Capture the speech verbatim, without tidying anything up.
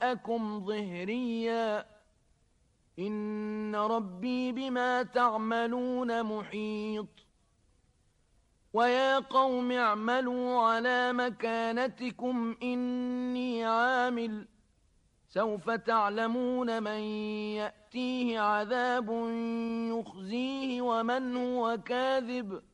وَرَأْيَكُمْ ظِهْرِيًّا إِنَّ رَبِّي بِمَا تَعْمَلُونَ مُحِيطٌ وَيَا قَوْمِ اعْمَلُوا عَلَى مَكَانَتِكُمْ إِنِّي عَامِلٌ سَوْفَ تَعْلَمُونَ مَن يَأْتِيهِ عَذَابٌ يُخْزِيهِ وَمَنْ هُوَ كَاذِبٌ